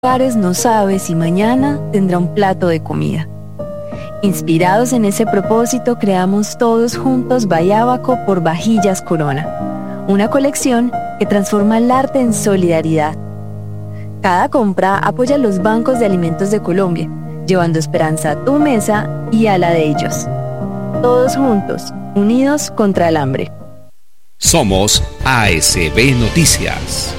hogares no sabe si mañana tendrá un plato de comida. Inspirados en ese propósito, creamos todos juntos Bayábaco por Vajillas Corona, una colección que transforma el arte en solidaridad. Cada compra apoya los bancos de alimentos de Colombia, llevando esperanza a tu mesa y a la de ellos. Todos juntos, unidos contra el hambre. Somos ASB Noticias.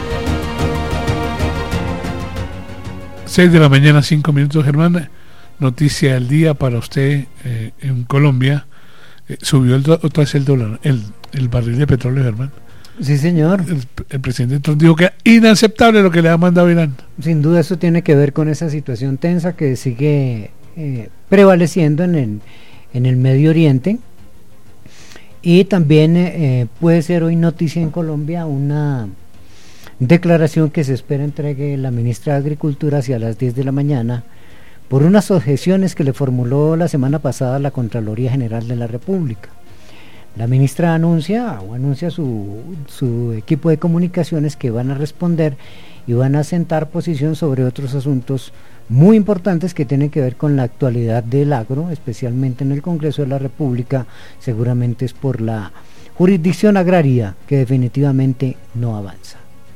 6 de la mañana, 5 minutos, Germán. Noticia del día para usted en Colombia. Subió otra vez el dólar, el barril de petróleo, Germán. Sí, señor. El presidente Trump dijo que es inaceptable lo que le ha mandado Irán. Sin duda eso tiene que ver con esa situación tensa que sigue prevaleciendo en el Medio Oriente. Y también puede ser hoy noticia en Colombia una declaración que se espera entregue la ministra de Agricultura hacia las 10 de la mañana por unas objeciones que le formuló la semana pasada la Contraloría General de la República. La ministra anuncia su equipo de comunicaciones que van a responder y van a sentar posición sobre otros asuntos muy importantes que tienen que ver con la actualidad del agro, especialmente en el Congreso de la República. Seguramente es por la jurisdicción agraria que definitivamente no avanza.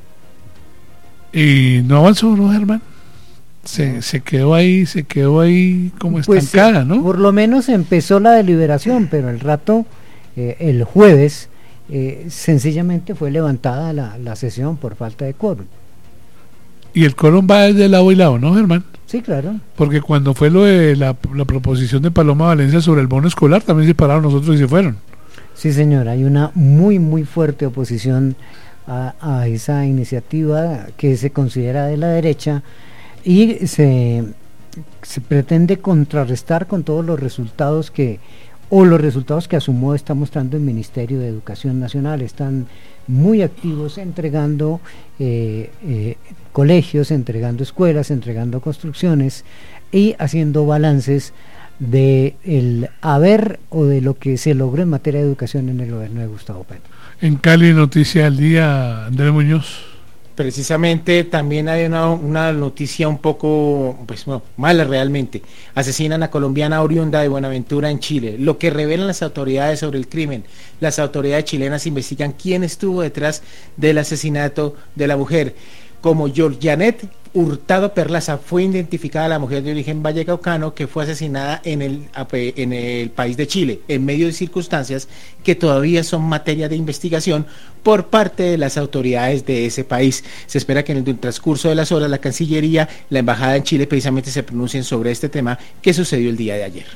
Y no avanzó, ¿no, Germán? Se quedó ahí como estancada, ¿no? Por lo menos empezó la deliberación, pero al rato, el jueves, sencillamente fue levantada la sesión por falta de quórum. Y el quórum va de lado y lado, ¿no, Germán? Sí, claro. Porque cuando fue lo de la proposición de Paloma Valencia sobre el bono escolar, también se pararon nosotros y se fueron. Sí, señor, hay una muy, muy fuerte oposición a esa iniciativa que se considera de la derecha y se pretende contrarrestar con todos los resultados que a su modo está mostrando el Ministerio de Educación Nacional. Están muy activos entregando colegios, entregando escuelas, entregando construcciones y haciendo balances de el haber o de lo que se logró en materia de educación en el gobierno de Gustavo Petro. En Cali, noticia del día, Andrés Muñoz. Precisamente también hay una noticia un poco mala realmente. Asesinan a colombiana oriunda de Buenaventura en Chile. Lo que revelan las autoridades sobre el crimen. Las autoridades chilenas investigan quién estuvo detrás del asesinato de la mujer. Como Georgianet Hurtado Perlaza fue identificada la mujer de origen vallecaucano que fue asesinada en el país de Chile, en medio de circunstancias que todavía son materia de investigación por parte de las autoridades de ese país. Se espera que en el transcurso de las horas la Cancillería, la Embajada en Chile precisamente se pronuncien sobre este tema que sucedió el día de ayer.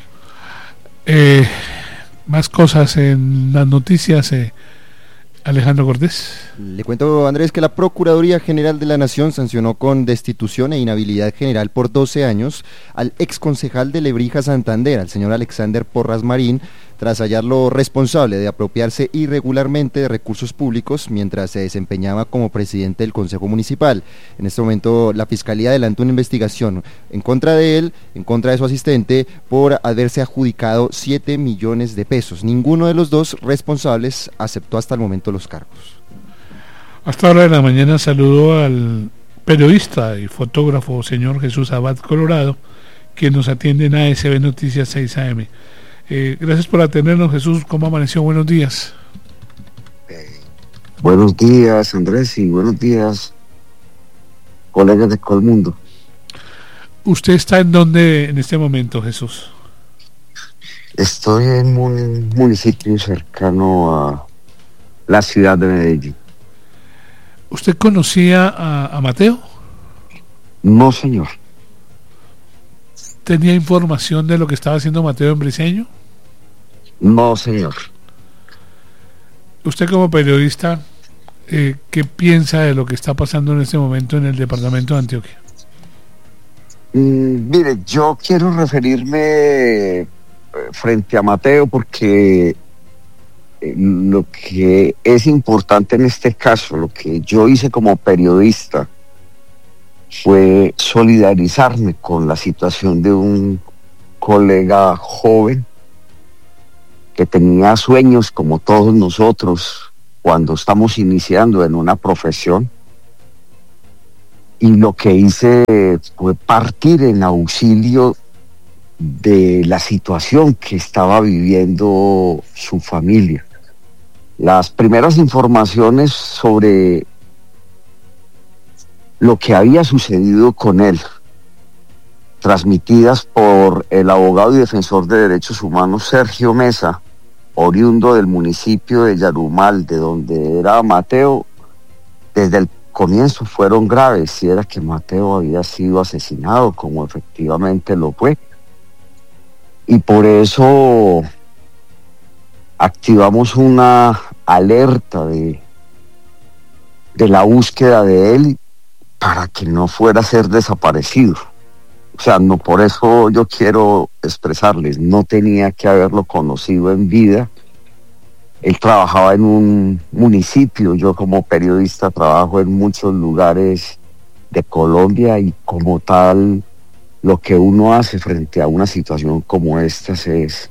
Más cosas en las noticias. Alejandro Cortés. Le cuento, Andrés, que la Procuraduría General de la Nación sancionó con destitución e inhabilidad general por 12 años al exconcejal de Lebrija, Santander, al señor Alexander Porras Marín, tras hallarlo responsable de apropiarse irregularmente de recursos públicos mientras se desempeñaba como presidente del Consejo Municipal. En este momento la Fiscalía adelantó una investigación en contra de él, en contra de su asistente, por haberse adjudicado 7 millones de pesos. Ninguno de los dos responsables aceptó hasta el momento los cargos. Hasta ahora de la mañana saludo al periodista y fotógrafo señor Jesús Abad Colorado, quien nos atiende en ASB Noticias 6 AM. Gracias por atendernos, Jesús. ¿Cómo amaneció? Buenos días. Buenos días, Andrés, y buenos días, colegas de Colmundo. ¿Usted está en dónde en este momento, Jesús? Estoy en un municipio cercano a la ciudad de Medellín. ¿Usted conocía a Mateo? No, señor. ¿Tenía información de lo que estaba haciendo Mateo en Briceño? No, señor. Usted como periodista, ¿qué piensa de lo que está pasando en este momento en el departamento de Antioquia? Mire, yo quiero referirme frente a Mateo porque lo que es importante en este caso, lo que yo hice como periodista, fue solidarizarme con la situación de un colega joven que tenía sueños como todos nosotros cuando estamos iniciando en una profesión, y lo que hice fue partir en auxilio de la situación que estaba viviendo su familia. Las primeras informaciones sobre lo que había sucedido con él, transmitidas por el abogado y defensor de derechos humanos Sergio Mesa, oriundo del municipio de Yarumal, de donde era Mateo, desde el comienzo fueron graves, y era que Mateo había sido asesinado, como efectivamente lo fue. Y por eso activamos una alerta de la búsqueda de él para que no fuera a ser desaparecido. O sea, no, por eso yo quiero expresarles, no tenía que haberlo conocido en vida. Él trabajaba en un municipio, yo como periodista trabajo en muchos lugares de Colombia, y como tal, lo que uno hace frente a una situación como esta es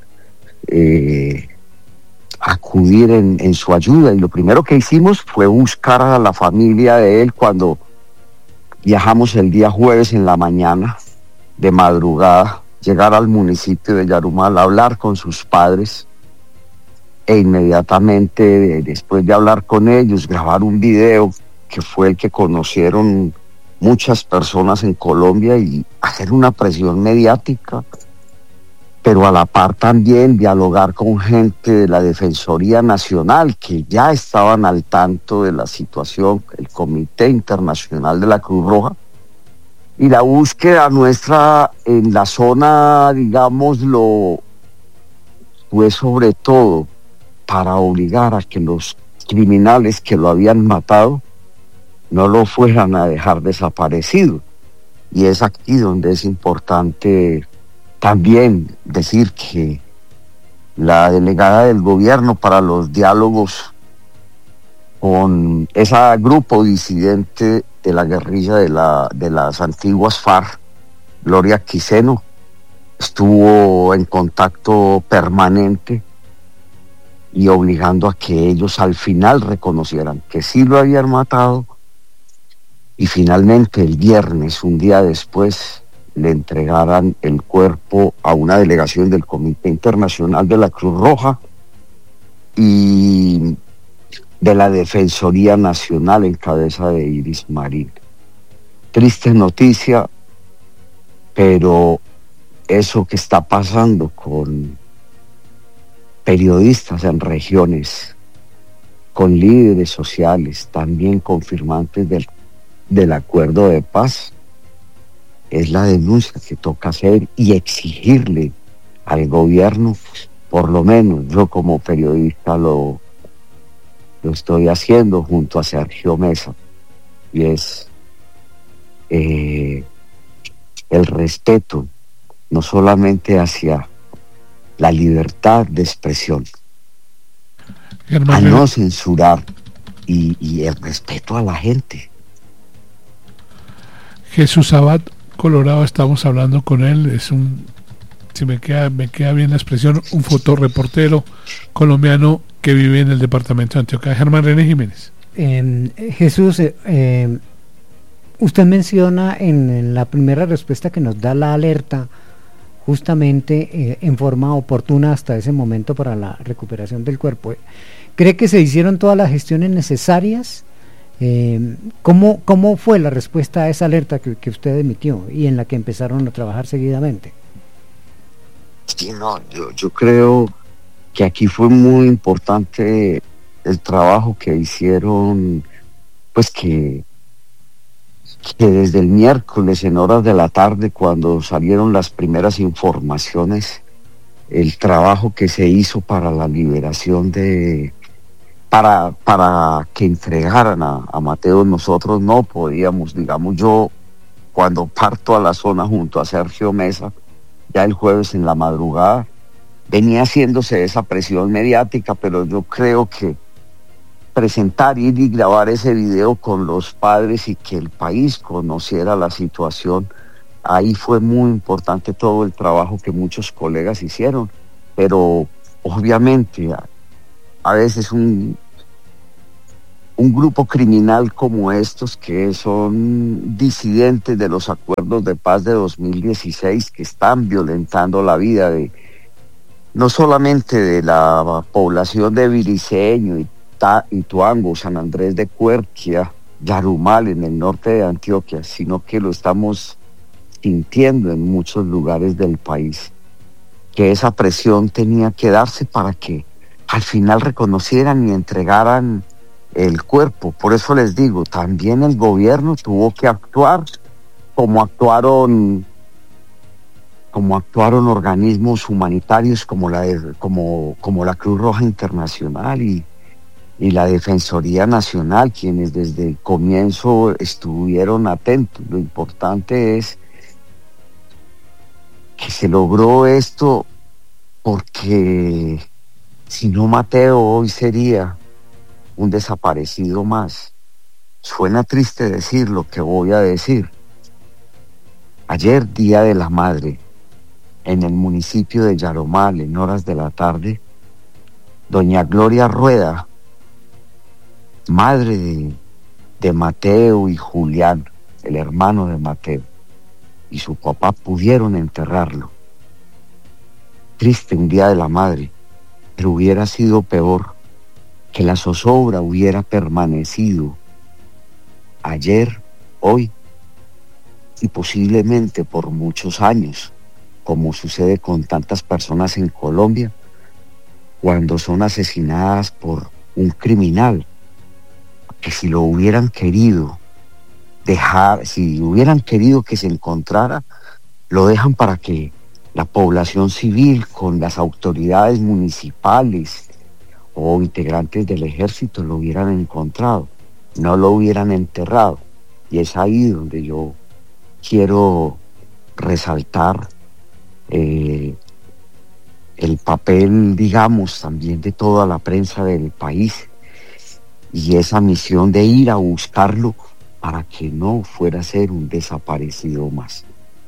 acudir en su ayuda. Y lo primero que hicimos fue buscar a la familia de él cuando viajamos el día jueves en la mañana, de madrugada, llegar al municipio de Yarumal, hablar con sus padres, e inmediatamente después de hablar con ellos, grabar un video que fue el que conocieron muchas personas en Colombia, y hacer una presión mediática, pero a la par también dialogar con gente de la Defensoría Nacional que ya estaban al tanto de la situación, el Comité Internacional de la Cruz Roja. Y la búsqueda nuestra en la zona, digámoslo, fue sobre todo para obligar a que los criminales que lo habían matado no lo fueran a dejar desaparecido. Y es aquí donde es importante también decir que la delegada del gobierno para los diálogos con ese grupo disidente de la guerrilla de las antiguas FARC, Gloria Quiseno, estuvo en contacto permanente y obligando a que ellos al final reconocieran que sí lo habían matado, y finalmente el viernes, un día después, le entregaran el cuerpo a una delegación del Comité Internacional de la Cruz Roja y de la Defensoría Nacional en cabeza de Iris Marín. Triste noticia, pero eso que está pasando con periodistas en regiones, con líderes sociales, también confirmantes del acuerdo de paz, es la denuncia que toca hacer y exigirle al gobierno, por lo menos yo como periodista lo estoy haciendo junto a Sergio Mesa, y es el respeto no solamente hacia la libertad de expresión, a no censurar, y el respeto a la gente. Jesús Abad Colorado, estamos hablando con él, es si me queda bien la expresión, un fotoreportero colombiano que vive en el departamento de Antioquia. Germán René Jiménez. Jesús, usted menciona en la primera respuesta que nos da la alerta, justamente en forma oportuna hasta ese momento para la recuperación del cuerpo. ¿Cree que se hicieron todas las gestiones necesarias? ¿Cómo fue la respuesta a esa alerta que usted emitió y en la que empezaron a trabajar seguidamente? Sí, no, yo creo que aquí fue muy importante el trabajo que hicieron, pues que desde el miércoles en horas de la tarde, cuando salieron las primeras informaciones, el trabajo que se hizo para la liberación para que entregaran a Mateo. Nosotros no podíamos, digamos, yo cuando parto a la zona junto a Sergio Mesa, ya el jueves en la madrugada, venía haciéndose esa presión mediática, pero yo creo que presentar, ir y grabar ese video con los padres y que el país conociera la situación, ahí fue muy importante todo el trabajo que muchos colegas hicieron, pero obviamente a veces un grupo criminal como estos, que son disidentes de los acuerdos de paz de 2016, que están violentando la vida de no solamente de la población de Viriceño, Ituango, San Andrés de Cuerquia, Yarumal en el norte de Antioquia, sino que lo estamos sintiendo en muchos lugares del país, que esa presión tenía que darse para que al final reconocieran y entregaran el cuerpo. Por eso les digo, también el gobierno tuvo que actuar como actuaron organismos humanitarios como la Cruz Roja Internacional y la Defensoría Nacional, quienes desde el comienzo estuvieron atentos. Lo importante es que se logró esto, porque si no, Mateo hoy sería un desaparecido más. Suena triste decir lo que voy a decir. Ayer, Día de la Madre, en el municipio de Yarumal, en horas de la tarde, doña Gloria Rueda, madre de Mateo y Julián, el hermano de Mateo, y su papá pudieron enterrarlo. Triste un Día de la Madre, pero hubiera sido peor que la zozobra hubiera permanecido ayer, hoy y posiblemente por muchos años, como sucede con tantas personas en Colombia cuando son asesinadas por un criminal, que si lo hubieran querido dejar, si hubieran querido que se encontrara, lo dejan para que la población civil con las autoridades municipales o integrantes del ejército lo hubieran encontrado, no lo hubieran enterrado. Y es ahí donde yo quiero resaltar el papel, digamos, también de toda la prensa del país y esa misión de ir a buscarlo para que no fuera a ser un desaparecido más.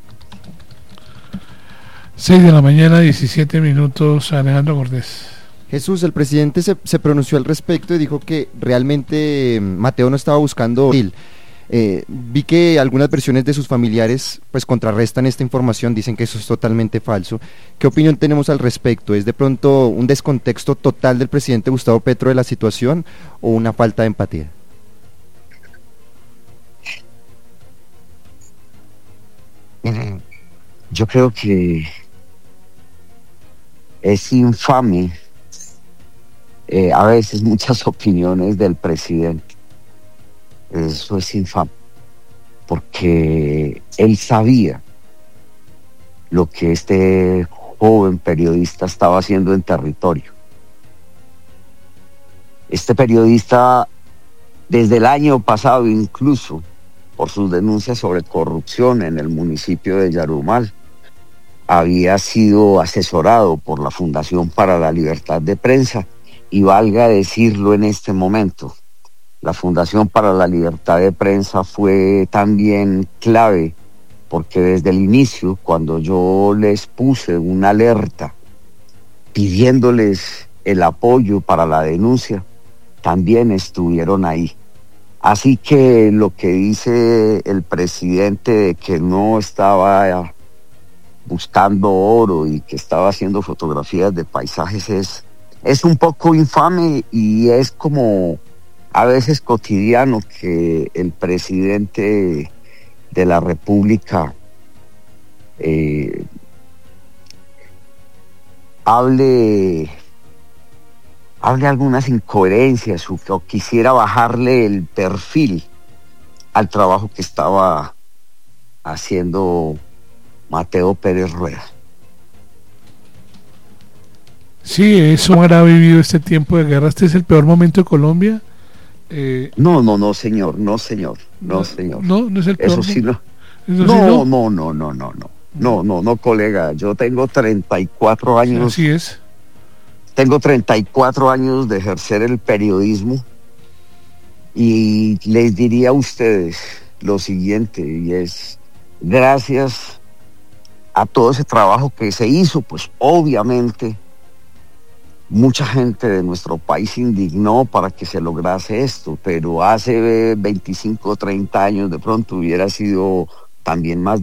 6 de la mañana, 17 minutos, Alejandro Cortés. Jesús, el presidente se pronunció al respecto y dijo que realmente Mateo no estaba buscando él. Vi que algunas versiones de sus familiares pues contrarrestan esta información, dicen que eso es totalmente falso. ¿Qué opinión tenemos al respecto? ¿Es de pronto un descontexto total del presidente Gustavo Petro de la situación o una falta de empatía? Miren, yo creo que es infame a veces muchas opiniones del presidente. Eso es infame, porque él sabía lo que este joven periodista estaba haciendo en territorio. Este periodista, desde el año pasado, incluso por sus denuncias sobre corrupción en el municipio de Yarumal, había sido asesorado por la Fundación para la Libertad de Prensa, y valga decirlo en este momento, la Fundación para la Libertad de Prensa fue también clave, porque desde el inicio, cuando yo les puse una alerta pidiéndoles el apoyo para la denuncia, también estuvieron ahí. Así que lo que dice el presidente de que no estaba buscando oro y que estaba haciendo fotografías de paisajes es un poco infame, y es como a veces cotidiano que el presidente de la República hable algunas incoherencias o quisiera bajarle el perfil al trabajo que estaba haciendo Mateo Pérez Rueda. Sí, eso habrá vivido este tiempo de guerra. ¿Este es el peor momento de Colombia? No, señor, no, señor. No, no es el peor. Eso sí, no. No, colega. Yo tengo 34 años. Así es. Tengo 34 años de ejercer el periodismo, y les diría a ustedes lo siguiente, y es: gracias a todo ese trabajo que se hizo, pues obviamente mucha gente de nuestro país se indignó para que se lograse esto, pero hace 25 o 30 años de pronto hubiera sido también más